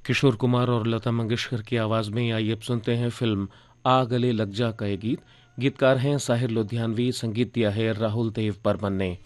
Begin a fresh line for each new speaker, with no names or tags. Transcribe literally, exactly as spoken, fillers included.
किशोर कुमार और लता मंगेशकर की आवाज में आइए अब सुनते हैं फिल्म आ गले लग जा का ये गीत। गीतकार हैं साहिर लुधियानवी, संगीत दिया है राहुल देव बर्मन ने।